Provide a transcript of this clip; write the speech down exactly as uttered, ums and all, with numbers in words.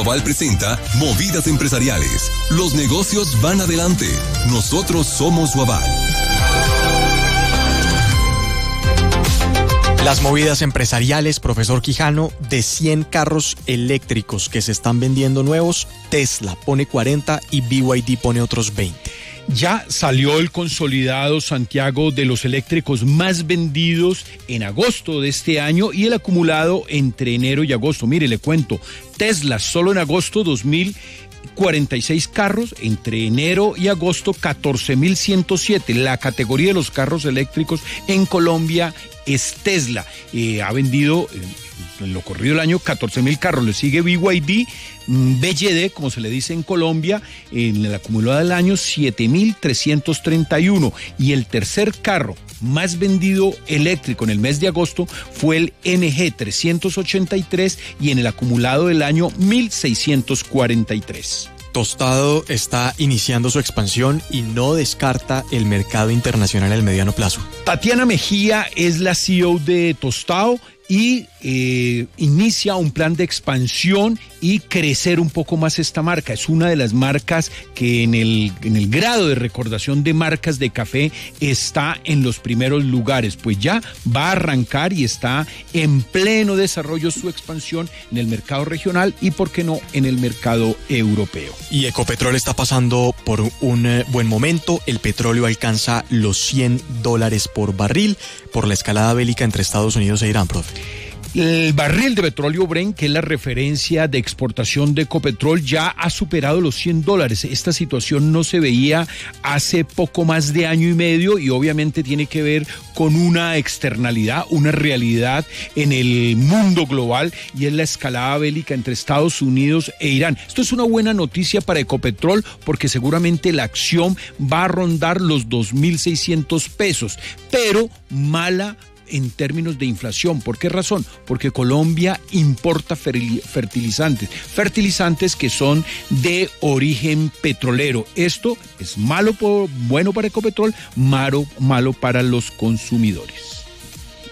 Aval presenta Movidas Empresariales. Los negocios van adelante. Nosotros somos Aval. Las movidas empresariales, profesor Quijano, de cien carros eléctricos que se están vendiendo nuevos, Tesla pone cuarenta y B Y D pone otros veinte. Ya salió el consolidado, Santiago, de los eléctricos más vendidos en agosto de este año y el acumulado entre enero y agosto. Mire, le cuento, Tesla solo en agosto dos mil cuarenta y seis carros, entre enero y agosto catorce mil ciento siete. La categoría de los carros eléctricos en Colombia es Tesla. Eh, ha vendido eh, en lo corrido del año catorce mil carros. Le sigue B Y D, B Y D, como se le dice en Colombia, en el acumulado del año siete mil trescientos treinta y uno. Y el tercer carro más vendido eléctrico en el mes de agosto fue el N G trescientos ochenta y tres y en el acumulado del año mil seiscientos cuarenta y tres. Tostado está iniciando su expansión y no descarta el mercado internacional en el mediano plazo. Tatiana Mejía es la C E O de Tostado y eh, inicia un plan de expansión y crecer un poco más esta marca. Es una de las marcas que en el, en el grado de recordación de marcas de café está en los primeros lugares, pues ya va a arrancar y está en pleno desarrollo su expansión en el mercado regional y, por qué no, en el mercado europeo. Y Ecopetrol está pasando por un eh, buen momento. El petróleo alcanza los cien dólares por barril por la escalada bélica entre Estados Unidos e Irán, profe. El barril de petróleo Brent, que es la referencia de exportación de Ecopetrol, ya ha superado los cien dólares. Esta situación no se veía hace poco más de año y medio y obviamente tiene que ver con una externalidad, una realidad en el mundo global y es la escalada bélica entre Estados Unidos e Irán. Esto es una buena noticia para Ecopetrol porque seguramente la acción va a rondar los dos mil seiscientos pesos, pero mala en términos de inflación. ¿Por qué razón? Porque Colombia importa fertilizantes, fertilizantes que son de origen petrolero. Esto es malo, por, bueno para Ecopetrol, malo, malo para los consumidores.